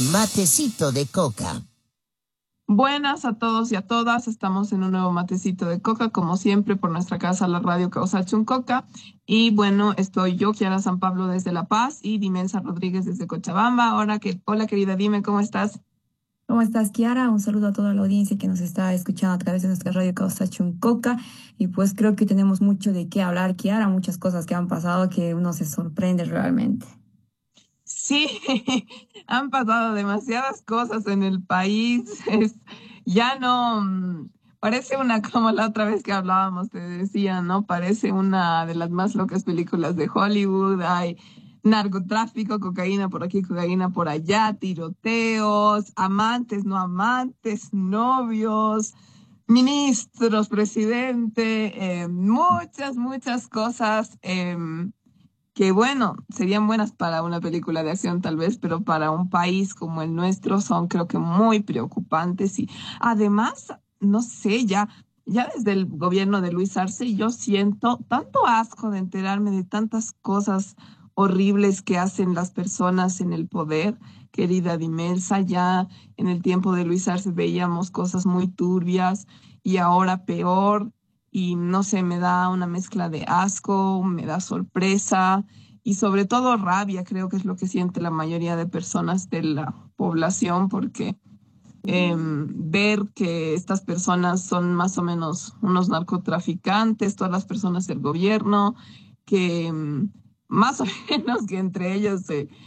Matecito de coca. Buenas a todos y a todas, estamos en un nuevo matecito de coca, como siempre, por nuestra casa, la radio Causachun Coca. Y bueno, estoy yo, Kiara San Pablo, desde La Paz, y Dimensa Rodríguez desde Cochabamba. Hola querida, dime, ¿cómo estás? ¿Cómo estás, Kiara? Un saludo a toda la audiencia que nos está escuchando a través de nuestra radio Causachun Coca. Y pues creo que tenemos mucho de qué hablar, Kiara, muchas cosas que han pasado que uno se sorprende realmente. Sí, han pasado demasiadas cosas en el país. Ya no, parece una, como la otra vez que hablábamos, te decía, ¿no? Parece una de las más locas películas de Hollywood. Hay narcotráfico, cocaína por aquí, cocaína por allá, tiroteos, amantes, no amantes, novios, ministros, presidente, muchas cosas. Que bueno, serían buenas para una película de acción tal vez, pero para un país como el nuestro son creo que muy preocupantes y además, no sé, ya desde el gobierno de Luis Arce yo siento tanto asco de enterarme de tantas cosas horribles que hacen las personas en el poder, querida Dimelsa, ya en el tiempo de Luis Arce veíamos cosas muy turbias y ahora peor y no sé, me da una mezcla de asco, me da sorpresa y sobre todo rabia, creo que es lo que siente la mayoría de personas de la población, porque ver que estas personas son más o menos unos narcotraficantes, todas las personas del gobierno, que más o menos que entre ellos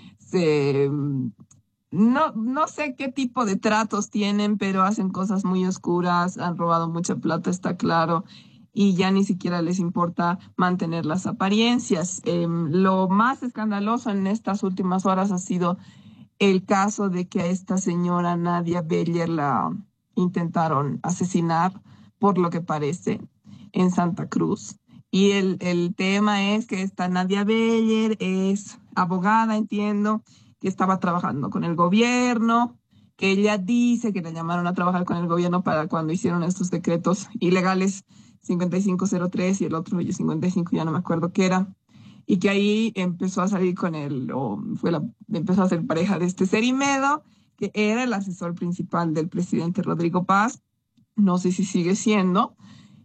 no sé qué tipo de tratos tienen, pero hacen cosas muy oscuras, han robado mucha plata, está claro, y ya ni siquiera les importa mantener las apariencias. Lo más escandaloso en estas últimas horas ha sido el caso de que a esta señora Nadia Beller la intentaron asesinar, por lo que parece, en Santa Cruz. Y el tema es que esta Nadia Beller es abogada, entiendo, que estaba trabajando con el gobierno, que ella dice que la llamaron a trabajar con el gobierno para cuando hicieron estos decretos ilegales 5503 y el otro 55, ya no me acuerdo qué era, y que ahí empezó a salir con él, empezó a ser pareja de este Cerimedo, que era el asesor principal del presidente Rodrigo Paz, no sé si sigue siendo,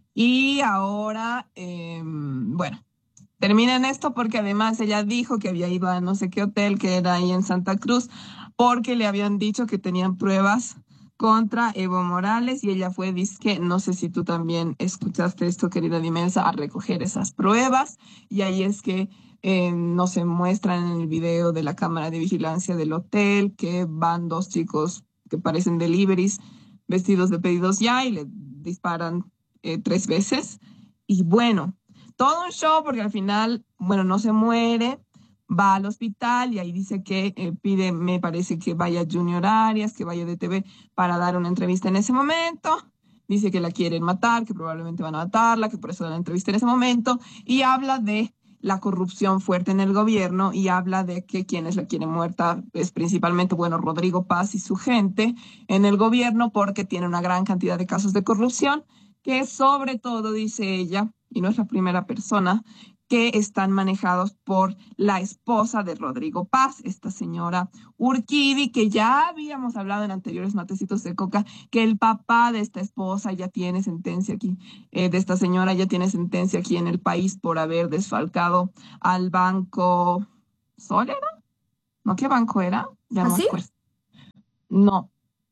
y ahora, bueno, termina en esto porque además ella dijo que había ido a no sé qué hotel que era ahí en Santa Cruz, porque le habían dicho que tenían pruebas contra Evo Morales y ella fue, dizque, no sé si tú también escuchaste esto, querida Dimensa, a recoger esas pruebas y ahí es que no se muestran en el video de la cámara de vigilancia del hotel que van dos chicos que parecen deliveries vestidos de pedidos ya y le disparan tres veces y bueno, todo un show porque al final, bueno, no se muere, va al hospital y ahí dice que pide, me parece que vaya Junior Arias, que vaya de TV para dar una entrevista en ese momento. Dice que la quieren matar, que probablemente van a matarla, que por eso da la entrevista en ese momento. Y habla de la corrupción fuerte en el gobierno y habla de que quienes la quieren muerta es principalmente, bueno, Rodrigo Paz y su gente en el gobierno porque tiene una gran cantidad de casos de corrupción que sobre todo, dice ella, y no es la primera persona, que están manejados por la esposa de Rodrigo Paz, esta señora Urquidi, que ya habíamos hablado en anteriores matecitos de coca, que el papá de esta esposa ya tiene sentencia aquí, de esta señora ya tiene sentencia aquí en el país por haber desfalcado al banco ¿Sol era? ¿No? ¿Qué banco era? Ya no me ¿Así? acuerdo. No,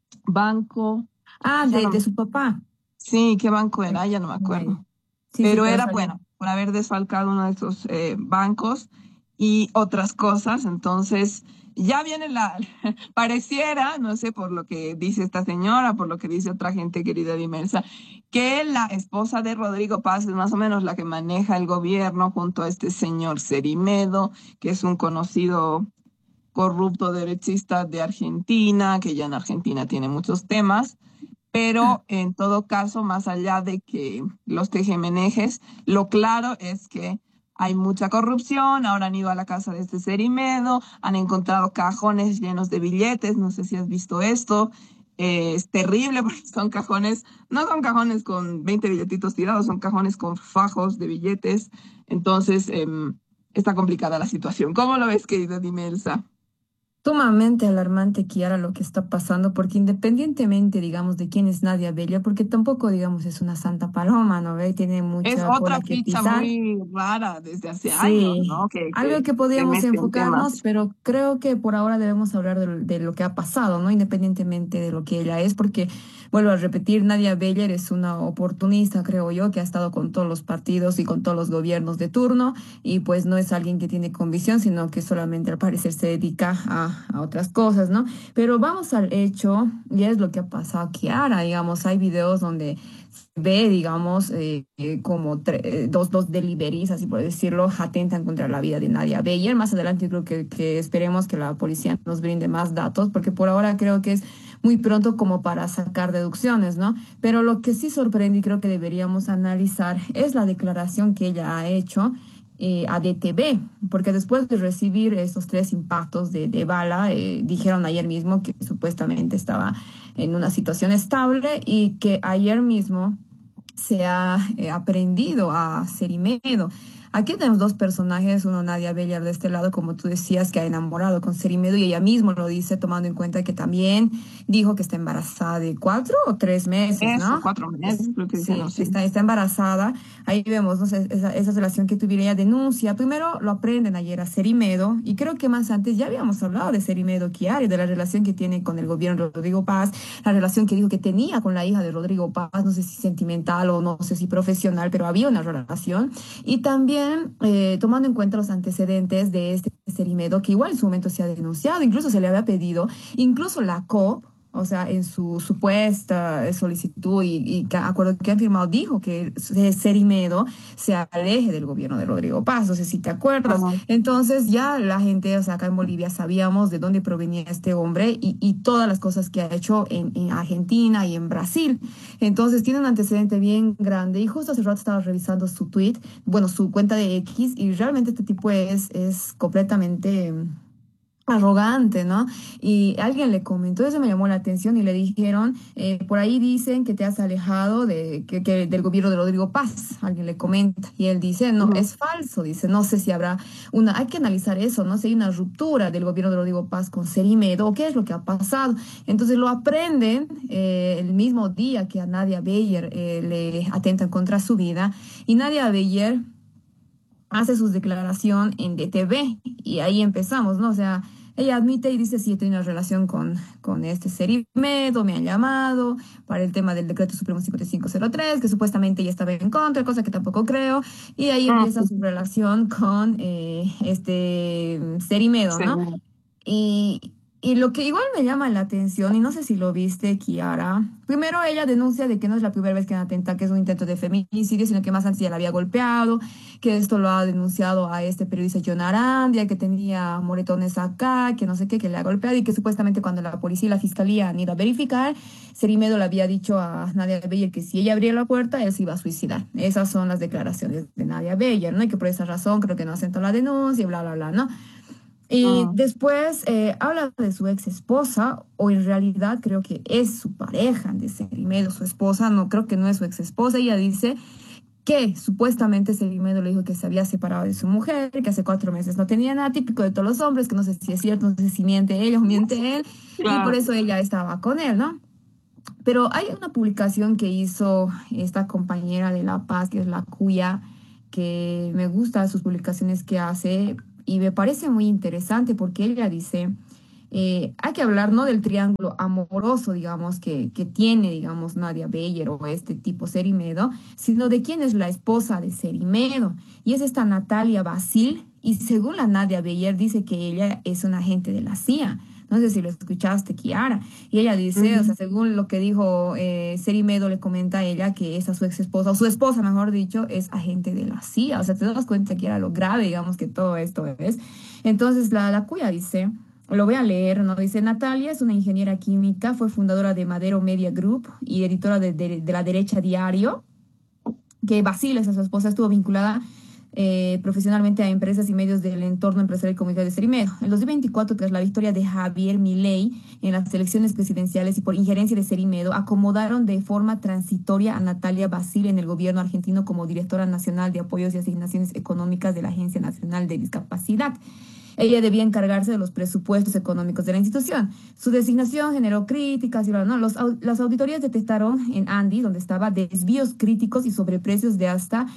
banco, Ah, ya de no, su papá. sí, ¿qué banco Ay, era? Ya no me ay. acuerdo. Sí, sí, Pero pero era salió. bueno por haber desfalcado uno de estos bancos y otras cosas. Entonces, ya viene pareciera, no sé, por lo que dice esta señora, por lo que dice otra gente querida Dimensa, que la esposa de Rodrigo Paz es más o menos la que maneja el gobierno junto a este señor Cerimedo, que es un conocido corrupto derechista de Argentina, que ya en Argentina tiene muchos temas. Pero en todo caso, más allá de que los tejemenejes, lo claro es que hay mucha corrupción. Ahora han ido a la casa de este Cerimedo, han encontrado cajones llenos de billetes, no sé si has visto esto. Es terrible porque son cajones, no son cajones con 20 billetitos tirados, son cajones con fajos de billetes. Entonces, está complicada la situación. ¿Cómo lo ves, querida Dimelsa? Sumamente alarmante, Kiara, lo que está pasando, porque independientemente, digamos, de quién es Nadia Bella, porque tampoco, digamos, es una santa paloma, ¿no ve? Tiene Es mucha otra cola que ficha pisar. muy rara desde hace años, Sí, ¿no? algo que Se podríamos mete en enfocarnos, temas. pero creo que por ahora debemos hablar de lo que ha pasado, ¿no? Independientemente de lo que ella es, porque vuelvo a repetir, Nadia Beller es una oportunista, creo yo, que ha estado con todos los partidos y con todos los gobiernos de turno, y pues no es alguien que tiene convicción, sino que solamente al parecer se dedica a otras cosas, ¿no? Pero vamos al hecho, y es lo que ha pasado a Kiara, digamos, hay videos donde ve, digamos, como dos deliveries, así por decirlo, atentan contra la vida de Nadia Beyer. Más adelante creo que esperemos que la policía nos brinde más datos, porque por ahora creo que es muy pronto como para sacar deducciones, ¿no? Pero lo que sí sorprende y creo que deberíamos analizar es la declaración que ella ha hecho. A DTV, porque después de recibir esos tres impactos de bala, dijeron ayer mismo que supuestamente estaba en una situación estable y que ayer mismo se ha aprendido a Cerimedo. Aquí tenemos dos personajes, uno Nadia Bellar de este lado, como tú decías, que ha enamorado con Cerimedo y ella mismo lo dice, tomando en cuenta que también dijo que está embarazada de 4 o 3 meses, Eso, ¿no? 4 meses, creo que dijeron, Sí, sí. está embarazada. Ahí vemos, ¿no? Esa relación que tuviera ella denuncia. Primero lo aprenden ayer a Cerimedo y creo que más antes ya habíamos hablado de Cerimedo Chiari, de la relación que tiene con el gobierno de Rodrigo Paz, la relación que dijo que tenía con la hija de Rodrigo Paz, no sé si sentimental o no sé si profesional, pero había una relación. Y también tomando en cuenta los antecedentes de este Cerimedo, que igual en su momento se ha denunciado, incluso se le había pedido, incluso la COP, o sea, en su supuesta solicitud y acuerdo que han firmado, dijo que Cerimedo se aleje del gobierno de Rodrigo Paz, no sé si te acuerdas. Ujú. Entonces ya la gente, o sea, acá en Bolivia sabíamos de dónde provenía este hombre y todas las cosas que ha hecho en Argentina y en Brasil. Entonces tiene un antecedente bien grande y justo hace rato estaba revisando su tweet, bueno, su cuenta de X y realmente este tipo es completamente arrogante, ¿no? Y alguien le comentó, eso me llamó la atención y le dijeron, por ahí dicen que te has alejado del gobierno de Rodrigo Paz, alguien le comenta, y él dice, no, Ujú. es falso, dice, no sé si habrá hay que analizar eso, ¿no? Si hay una ruptura del gobierno de Rodrigo Paz con Cerimedo, o qué es lo que ha pasado. Entonces lo aprenden el mismo día que a Nadia Beyer le atentan contra su vida, y Nadia Beyer hace su declaración en DTV y ahí empezamos, ¿no? O sea, ella admite y dice, sí, he tenido una relación con este Cerimedo, me han llamado para el tema del decreto supremo 5503, que supuestamente ella estaba en contra, cosa que tampoco creo, y ahí Ah, empieza sí, su relación con este Cerimedo, sí. ¿no? Y lo que igual me llama la atención, y no sé si lo viste, Kiara, primero ella denuncia de que no es la primera vez que atenta, que es un intento de feminicidio, sino que más antes ya la había golpeado, que esto lo ha denunciado a este periodista John Arandia, que tenía moretones acá, que no sé qué, que le ha golpeado y que supuestamente cuando la policía y la fiscalía han ido a verificar, Cerimedo le había dicho a Nadia Beyer que si ella abría la puerta, él se iba a suicidar. Esas son las declaraciones de Nadia Beyer, ¿no? Y que por esa razón creo que no asentó la denuncia y bla, bla, bla, ¿no? Y Mm. después habla de su ex esposa, o en realidad creo que es su pareja de Cerimedo, su esposa, no creo que no es su ex esposa. Ella dice que supuestamente Cerimedo le dijo que se había separado de su mujer, que hace 4 meses no tenía nada, típico de todos los hombres, que no sé si es cierto, no sé si miente ella o miente él, y por Claro. eso ella estaba con él, ¿no? Pero hay una publicación que hizo esta compañera de La Paz, que es la Cuya, que me gusta sus publicaciones que hace y me parece muy interesante porque ella dice, hay que hablar no del triángulo amoroso, digamos, que tiene, digamos, Nadia Beyer o este tipo Cerimedo, sino de quién es la esposa de Cerimedo. Y es esta Natalia Basil, y según la Nadia Beyer dice que ella es una agente de la CIA. No sé si lo escuchaste, Kiara. Y ella dice, o sea, Ujú. según lo que dijo Cerimedo, le comenta a ella que esa su ex esposa, o su esposa, mejor dicho, es agente de la CIA. O sea, te das cuenta que era lo grave, digamos, que todo esto es. Entonces, la cuya dice, lo voy a leer, ¿no? Dice, Natalia es una ingeniera química, fue fundadora de Madero Media Group y editora de La Derecha Diario, que Basile, esa su esposa, estuvo vinculada profesionalmente a empresas y medios del entorno empresarial y comunitario de Cerimedo. En 2024, tras la victoria de Javier Milei en las elecciones presidenciales y por injerencia de Cerimedo, acomodaron de forma transitoria a Natalia Basile en el gobierno argentino como directora nacional de apoyos y asignaciones económicas de la Agencia Nacional de Discapacidad. Ella debía encargarse de los presupuestos económicos de la institución. Su designación generó críticas y ¿no? Las auditorías detectaron en Andy, donde estaba, desvíos críticos y sobreprecios de hasta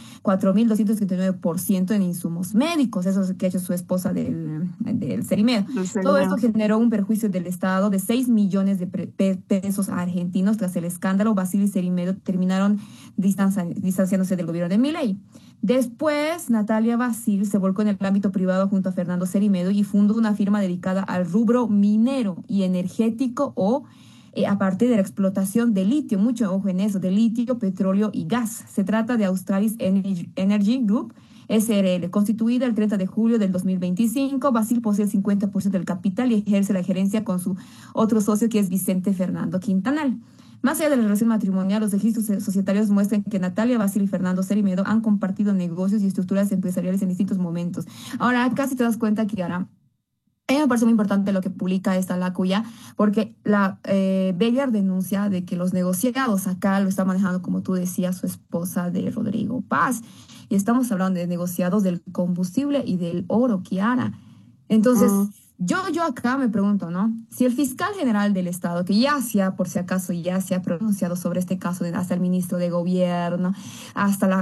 4.239% en insumos médicos. Eso es lo que ha hecho su esposa del Cerimedo. Todo esto generó un perjuicio del Estado de 6 millones de pesos argentinos. Tras el escándalo, Basil y Cerimedo terminaron distanciándose del gobierno de Milei. Después, Natalia Basil se volcó en el ámbito privado junto a Fernando Cerimedo y fundó una firma dedicada al rubro minero y energético a partir de la explotación de litio, mucho ojo en eso, de litio, petróleo y gas. Se trata de Australis Energy Group, SRL, constituida el 30 de julio del 2025. Basil posee el 50% del capital y ejerce la gerencia con su otro socio, que es Vicente Fernando Quintanal. Más allá de la relación matrimonial, los registros societarios muestran que Natalia Basil y Fernando Cerimedo han compartido negocios y estructuras empresariales en distintos momentos. Ahora, casi te das cuenta que ahora, a mí me parece muy importante lo que publica esta Lacuya, porque la Beyer denuncia de que los negociados acá lo está manejando, como tú decías, su esposa de Rodrigo Paz. Y estamos hablando de negociados del combustible y del oro, Kiara. Entonces, yo acá me pregunto, ¿no? Si el fiscal general del Estado, que por si acaso, ya se ha pronunciado sobre este caso, hasta el ministro de Gobierno, hasta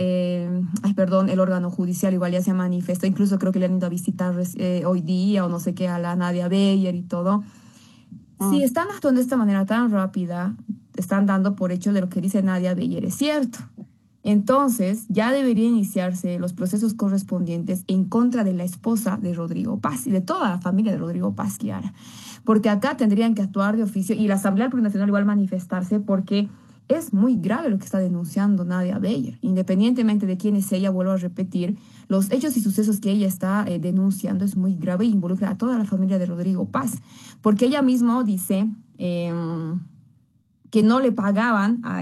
el órgano judicial igual ya se manifestó, incluso creo que le han ido a visitar hoy día o no sé qué a la Nadia Beyer y todo. Si están actuando de esta manera tan rápida, están dando por hecho de lo que dice Nadia Beyer es cierto. Entonces, ya deberían iniciarse los procesos correspondientes en contra de la esposa de Rodrigo Paz y de toda la familia de Rodrigo Paz, Kiara. Porque acá tendrían que actuar de oficio y la Asamblea Plurinacional igual manifestarse, porque es muy grave lo que está denunciando Nadia Beyer. Independientemente de quién es ella, vuelvo a repetir, los hechos y sucesos que ella está denunciando es muy grave e involucra a toda la familia de Rodrigo Paz. Porque ella misma dice que no le pagaban a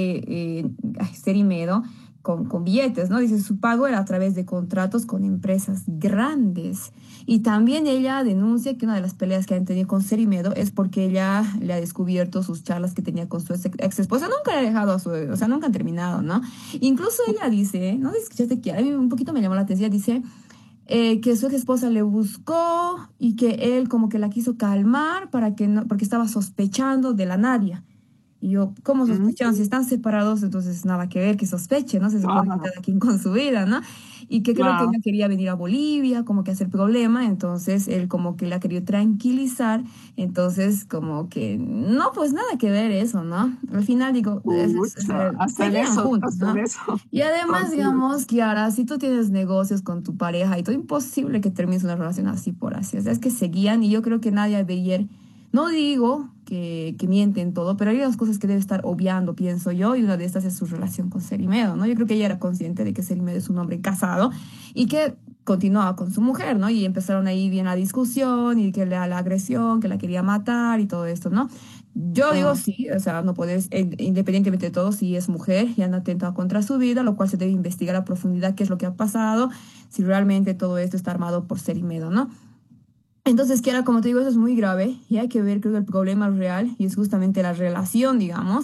Cerimedo con billetes, ¿no? Dice, su pago era a través de contratos con empresas grandes. Y también ella denuncia que una de las peleas que han tenido con Cerimedo es porque ella le ha descubierto sus charlas que tenía con su ex esposa. Nunca le ha dejado nunca han terminado, ¿no? Incluso ella dice, ¿no? Escuchaste que a mí un poquito me llamó la atención, dice que su ex esposa le buscó y que él como que la quiso calmar porque estaba sospechando de la Nadia. Y yo, ¿cómo sospechan? Si están separados, entonces nada que ver que sospeche, ¿no? Se supone que cada quien con su vida, ¿no? Y que creo que ella quería venir a Bolivia, como que hacer problema, entonces él como que la quería tranquilizar, entonces como que, no, pues nada que ver eso, ¿no? Al final digo, hacer eso, juntos, ¿no? Y además, digamos, Kiara, si tú tienes negocios con tu pareja y todo, imposible que termines una relación así por así, o sea, es que seguían y yo creo que Nadia Beyer, no digo que mienten todo, pero hay unas cosas que debe estar obviando, pienso yo, y una de estas es su relación con Cerimedo, ¿no? Yo creo que ella era consciente de que Cerimedo es un hombre casado y que continuaba con su mujer, ¿no? Y empezaron ahí bien la discusión y que la agresión, que la quería matar y todo esto, ¿no? Yo digo sí, o sea, no puedes, independientemente de todo, si es mujer y han atentado contra su vida, lo cual se debe investigar a profundidad qué es lo que ha pasado, si realmente todo esto está armado por Cerimedo, ¿no? Entonces, Kiara, como te digo, eso es muy grave y hay que ver, creo que el problema real y es justamente la relación, digamos,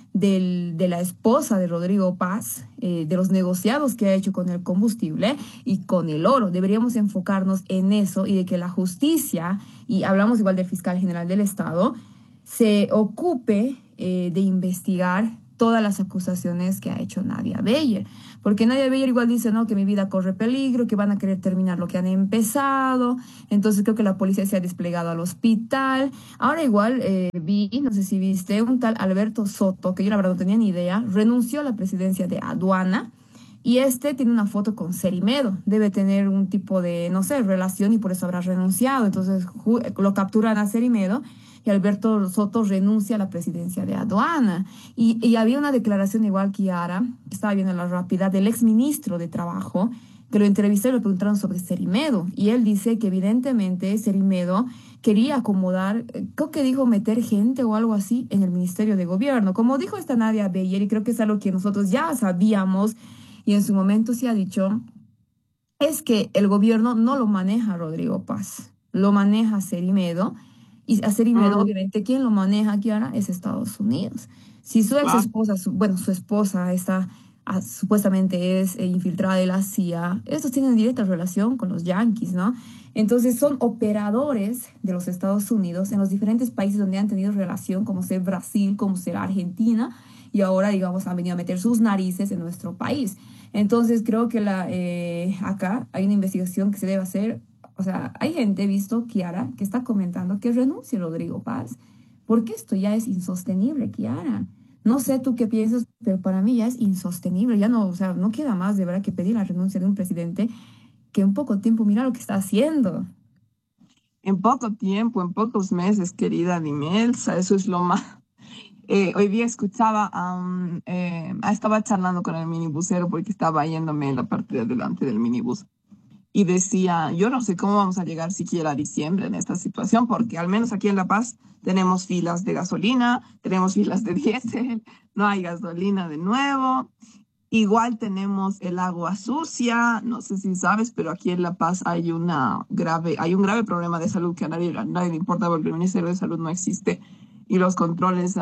de la esposa de Rodrigo Paz, de los negociados que ha hecho con el combustible y con el oro. Deberíamos enfocarnos en eso y de que la justicia, y hablamos igual del fiscal general del Estado, se ocupe de investigar todas las acusaciones que ha hecho Nadia Beyer. Porque Nadia Beyer igual dice, ¿no? Que mi vida corre peligro, que van a querer terminar lo que han empezado. Entonces creo que la policía se ha desplegado al hospital. Ahora igual vi, no sé si viste, un tal Alberto Soto, que yo la verdad no tenía ni idea, renunció a la presidencia de aduana. Y tiene una foto con Cerimedo. Debe tener un tipo de, no sé, relación y por eso habrá renunciado. Entonces lo capturan a Cerimedo y Alberto Soto renuncia a la presidencia de aduana. Y había una declaración igual, Kiara, que estaba viendo en la rápida, del exministro de Trabajo, que lo entrevistó y le preguntaron sobre Cerimedo. Y él dice que evidentemente Cerimedo quería acomodar, creo que dijo meter gente o algo así en el Ministerio de Gobierno. Como dijo esta Nadia Beyer, y creo que es algo que nosotros ya sabíamos, y en su momento se ha dicho, es que el gobierno no lo maneja Rodrigo Paz, lo maneja Cerimedo, y a Cerimedo, obviamente, quien lo maneja, Kiara, es Estados Unidos. Si su ex esposa, su esposa está, supuestamente es infiltrada de la CIA, estos tienen directa relación con los yanquis, ¿no? Entonces son operadores de los Estados Unidos en los diferentes países donde han tenido relación, como ser Brasil, como ser Argentina, y ahora, digamos, han venido a meter sus narices en nuestro país. Entonces creo que acá hay una investigación que se debe hacer. O sea, hay gente, he visto, Kiara, que está comentando que renuncie Rodrigo Paz, porque esto ya es insostenible, Kiara. No sé tú qué piensas, pero para mí ya es insostenible. Ya no, o sea, no queda más de verdad que pedir la renuncia de un presidente que en poco tiempo mira lo que está haciendo. En poco tiempo, en pocos meses, querida Dimelsa, eso es lo más. Hoy día escuchaba estaba charlando con el minibusero porque estaba yéndome en la parte de adelante del minibús y decía, yo no sé cómo vamos a llegar siquiera a diciembre en esta situación, porque al menos aquí en La Paz tenemos filas de gasolina, tenemos filas de diésel, no hay gasolina de nuevo. Igual tenemos el agua sucia, no sé si sabes, pero aquí en La Paz hay un grave problema de salud que a nadie le importa porque el Ministerio de Salud no existe y los controles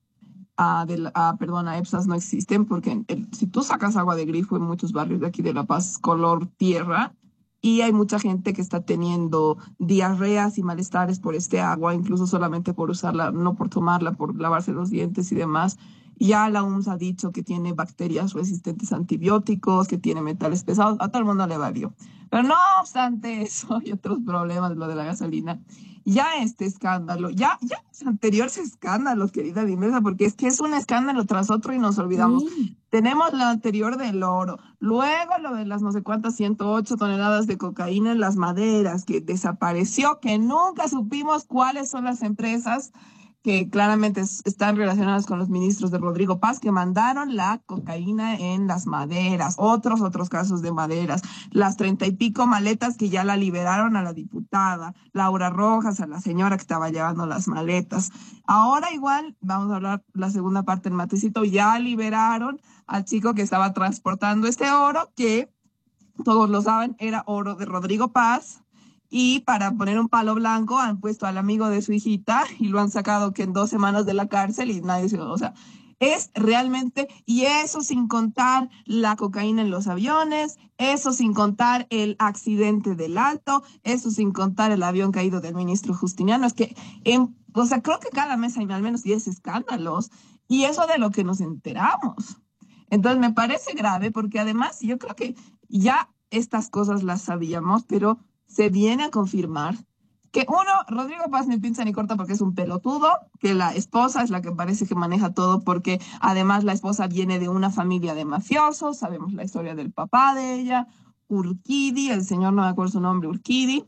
a EPSAS no existen porque si tú sacas agua de grifo en muchos barrios de aquí de La Paz, color tierra, y hay mucha gente que está teniendo diarreas y malestares por este agua, incluso solamente por usarla, no por tomarla, por lavarse los dientes y demás. Ya la OMS ha dicho que tiene bacterias resistentes a antibióticos, que tiene metales pesados, a todo el mundo le valió. Pero no obstante eso y otros problemas, lo de la gasolina, ya este escándalo, ya los anteriores escándalos, querida Dimesa, porque es que es un escándalo tras otro y nos olvidamos. Sí. Tenemos lo anterior del oro, luego lo de las no sé cuántas 108 toneladas de cocaína en las maderas que desapareció, que nunca supimos cuáles son las empresas que claramente están relacionadas con los ministros de Rodrigo Paz, que mandaron la cocaína en las maderas, otros casos de maderas, las 30 y pico maletas que ya la liberaron a la diputada, Laura Rojas, a la señora que estaba llevando las maletas. Ahora igual, vamos a hablar la segunda parte del matecito, ya liberaron al chico que estaba transportando este oro, que todos lo saben, era oro de Rodrigo Paz. Y para poner un palo blanco han puesto al amigo de su hijita y lo han sacado que en 2 semanas de la cárcel y nadie se... O sea, es realmente, y eso sin contar la cocaína en los aviones, eso sin contar el accidente del Alto, eso sin contar el avión caído del ministro Justiniano. Es que, o sea, creo que cada mes hay al menos 10 escándalos y eso de lo que nos enteramos. Entonces me parece grave porque además yo creo que ya estas cosas las sabíamos, pero se viene a confirmar que uno, Rodrigo Paz ni pinza ni corta porque es un pelotudo, que la esposa es la que parece que maneja todo porque además la esposa viene de una familia de mafiosos, sabemos la historia del papá de ella, Urquidi, el señor no me acuerdo su nombre, Urquidi,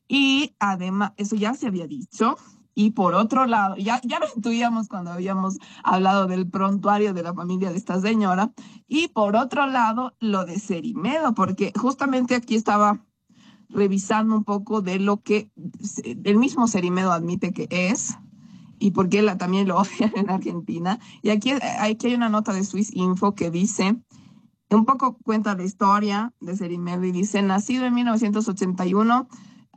y además, eso ya se había dicho. Y por otro lado, ya lo intuíamos cuando habíamos hablado del prontuario de la familia de esta señora. Y por otro lado, lo de Cerimedo, porque justamente aquí estaba revisando un poco de lo que el mismo Cerimedo admite que es y por qué también lo odian en Argentina. Y aquí hay una nota de Swiss Info que dice, un poco cuenta la historia de Cerimedo y dice, nacido en 1981,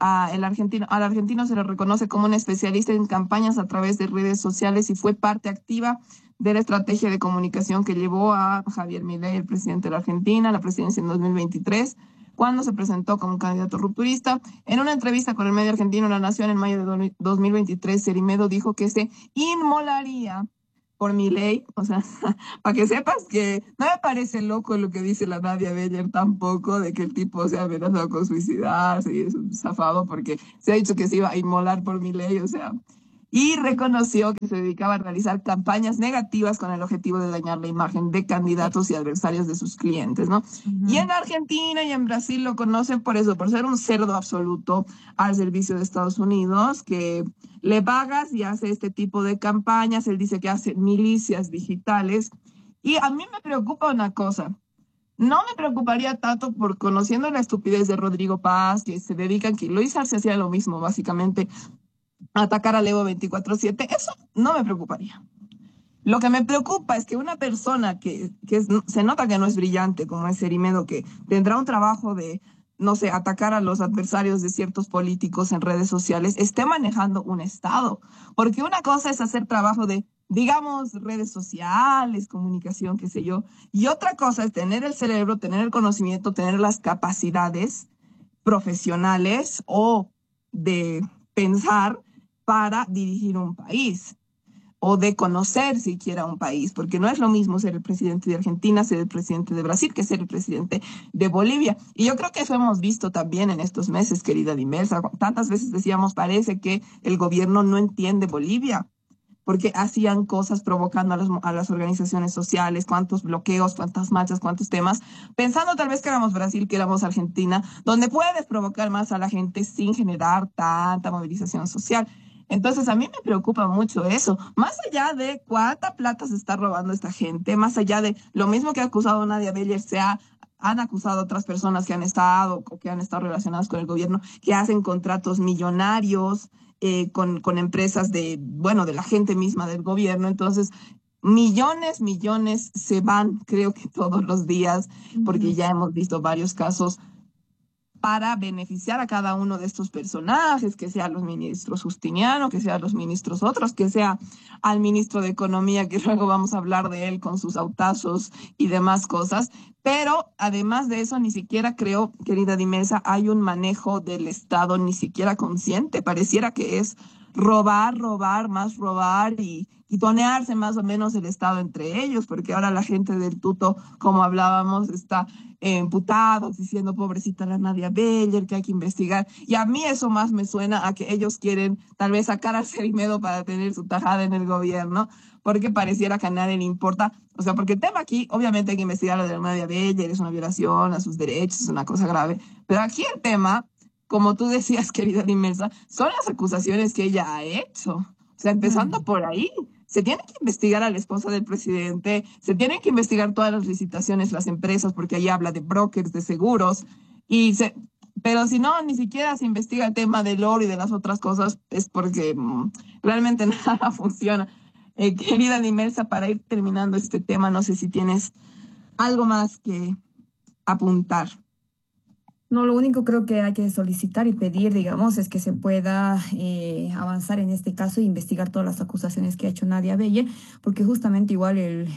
al argentino se le reconoce como un especialista en campañas a través de redes sociales y fue parte activa de la estrategia de comunicación que llevó a Javier Milei, el presidente de la Argentina, a la presidencia en 2023, cuando se presentó como un candidato rupturista. En una entrevista con el medio argentino La Nación en mayo de 2023, Cerimedo dijo que se inmolaría por Milei, o sea, para que sepas que no me parece loco lo que dice la Nadia Beller tampoco, de que el tipo se ha amenazado con suicidarse y es un zafado porque se ha dicho que se iba a inmolar por Milei, o sea, y reconoció que se dedicaba a realizar campañas negativas con el objetivo de dañar la imagen de candidatos y adversarios de sus clientes, ¿no? Y Ujú. en Argentina y en Brasil lo conocen por eso, por ser un cerdo absoluto al servicio de Estados Unidos, que le pagas y hace este tipo de campañas. Él dice que hace milicias digitales. Y a mí me preocupa una cosa. No me preocuparía tanto por conociendo la estupidez de Rodrigo Paz, que se dedican, que Luis Arce hacía lo mismo, básicamente, atacar al Evo 24/7. Eso no me preocuparía. Lo que me preocupa es que una persona se nota que no es brillante, como es Cerimedo, que tendrá un trabajo de, no sé, atacar a los adversarios de ciertos políticos en redes sociales, esté manejando un Estado. Porque una cosa es hacer trabajo de, digamos, redes sociales, comunicación, qué sé yo, y otra cosa es tener el cerebro, tener el conocimiento, tener las capacidades profesionales o de pensar para dirigir un país o de conocer siquiera un país, porque no es lo mismo ser el presidente de Argentina, ser el presidente de Brasil, que ser el presidente de Bolivia. Y yo creo que eso hemos visto también en estos meses, querida Dimelsa. Tantas veces decíamos, parece que el gobierno no entiende Bolivia, porque hacían cosas provocando a las organizaciones sociales, cuántos bloqueos, cuántas marchas, cuántos temas, pensando tal vez que éramos Brasil, que éramos Argentina, donde puedes provocar más a la gente sin generar tanta movilización social. Entonces, a mí me preocupa mucho eso, más allá de cuánta plata se está robando esta gente, más allá de lo mismo que ha acusado Nadia Beller, han acusado a otras personas que han estado o que han estado relacionadas con el gobierno, que hacen contratos millonarios con empresas de, bueno, de la gente misma del gobierno. Entonces, millones se van, creo que todos los días, porque ya hemos visto varios casos para beneficiar a cada uno de estos personajes, que sea los ministros Justiniano, que sea los ministros otros, que sea al ministro de Economía, que luego vamos a hablar de él con sus autazos y demás cosas. Pero además de eso, ni siquiera creo, querida Dimelsa, hay un manejo del Estado ni siquiera consciente. Pareciera que es robar, más robar y tonearse más o menos el Estado entre ellos, porque ahora la gente del tuto, como hablábamos, está imputados, diciendo pobrecita la Nadia Beller, que hay que investigar. Y a mí eso más me suena a que ellos quieren tal vez sacar al Cerimedo para tener su tajada en el gobierno, porque pareciera que a nadie le importa. O sea, porque el tema aquí, obviamente hay que investigar lo de la Nadia Beller, es una violación a sus derechos, es una cosa grave. Pero aquí el tema, como tú decías, querida Dimelsa, son las acusaciones que ella ha hecho. O sea, empezando por ahí. Se tiene que investigar a la esposa del presidente, se tienen que investigar todas las licitaciones, las empresas, porque ahí habla de brokers, de seguros, pero si no, ni siquiera se investiga el tema del oro y de las otras cosas, es porque realmente nada funciona. Querida Dimelsa, para ir terminando este tema, no sé si tienes algo más que apuntar. No, lo único creo que hay que solicitar y pedir, digamos, es que se pueda avanzar en este caso e investigar todas las acusaciones que ha hecho Nadia Beller, porque justamente igual el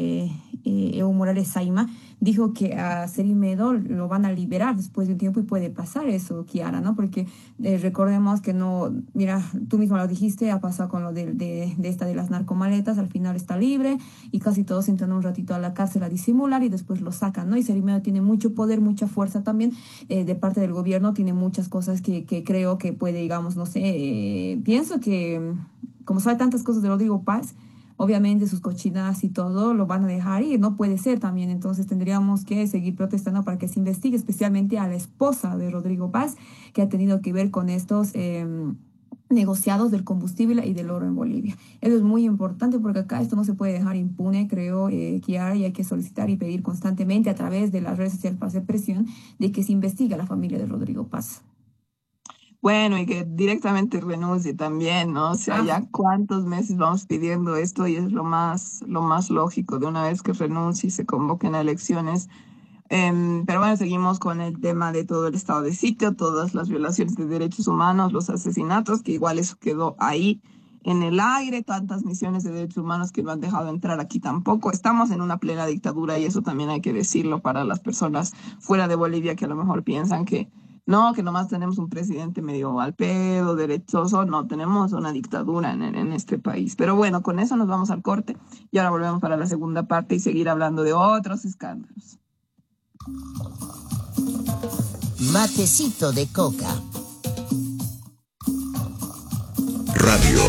Evo Morales Saima dijo que a Cerimedo lo van a liberar después de un tiempo y puede pasar eso, Kiara, ¿no? Porque recordemos que no, mira, tú mismo lo dijiste, ha pasado con lo de esta de las narcomaletas, al final está libre y casi todos entran un ratito a la cárcel a disimular y después lo sacan, ¿no? Y Cerimedo tiene mucho poder, mucha fuerza también de parte del gobierno, tiene muchas cosas que creo que puede, digamos, no sé, pienso que como sabe tantas cosas de Rodrigo Paz, obviamente sus cochinadas y todo lo van a dejar ir, no puede ser también, entonces tendríamos que seguir protestando para que se investigue especialmente a la esposa de Rodrigo Paz, que ha tenido que ver con estos negociados del combustible y del oro en Bolivia. Eso es muy importante porque acá esto no se puede dejar impune, creo, Kiara, y hay que solicitar y pedir constantemente a través de las redes sociales para hacer presión de que se investigue a la familia de Rodrigo Paz. Bueno, y que directamente renuncie también, ¿no? O sea, ya cuántos meses vamos pidiendo esto y es lo más lógico de una vez que renuncie y se convoquen a elecciones. Pero bueno, seguimos con el tema de todo el estado de sitio, todas las violaciones de derechos humanos, los asesinatos, que igual eso quedó ahí en el aire, tantas misiones de derechos humanos que no han dejado entrar aquí tampoco. Estamos en una plena dictadura y eso también hay que decirlo para las personas fuera de Bolivia que a lo mejor piensan que no, que nomás tenemos un presidente medio al pedo, derechoso. No, tenemos una dictadura en este país. Pero bueno, con eso nos vamos al corte y ahora volvemos para la segunda parte y seguir hablando de otros escándalos. Matecito de coca. Radio